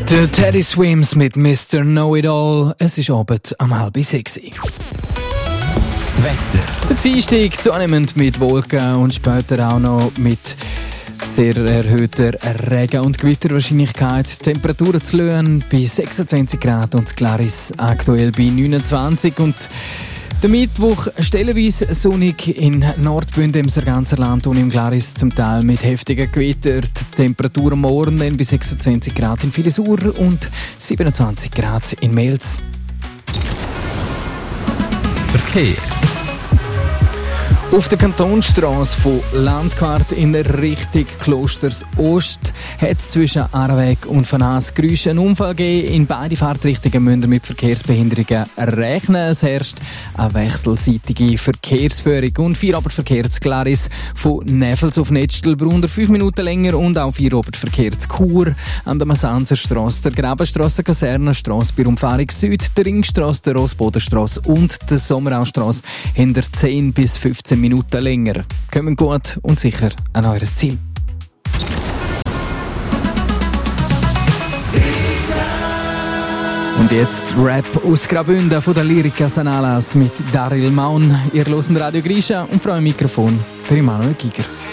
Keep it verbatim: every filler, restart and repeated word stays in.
Der Teddy Swims mit Mister Know-It-All. Es ist Abend am halb sechs. Das Wetter. Der Dienstag zunehmend mit Wolken und später auch noch mit sehr erhöhter Regen- und Gewitterwahrscheinlichkeit. Die Temperaturen zu Löhn bei sechsundzwanzig Grad und Glaris aktuell bei neunundzwanzig. Und der Mittwoch stellenweise sonnig in Nordbünden im ganzen Land und im Glaris zum Teil mit heftigen Gewitter. Die Temperatur am Morgen dann bei sechsundzwanzig Grad in Filisur und siebenundzwanzig Grad in Mels. Verkehr. Auf der Kantonsstrasse von Landquart in Richtung Klosters Ost hat es zwischen Aareweg und Van Haas-Grüsch einen Unfall gegeben. In beide Fahrtrichtungen müssen wir mit Verkehrsbehinderungen rechnen. Es herrscht eine wechselseitige Verkehrsführung. Und Feierabendverkehr zu Glaris von Neffels auf Nettstelbrunn fünf Minuten länger und auch Feierabendverkehr zu Chur an der Masanzerstrasse, der Grabenstrasse, Kasernenstrasse bei Umfahrung Süd, der Ringstrasse, der Rossbodenstrasse und der Sommeraustrasse hinter zehn bis fünfzehn Minuten länger. Kommen gut und sicher an eures Ziel. Und jetzt Rap aus Graubünden von der Lyrica Sanalas mit Daryl Maun. Ihr hört Radio Grisha und vor dem Mikrofon der Emanuel Giger.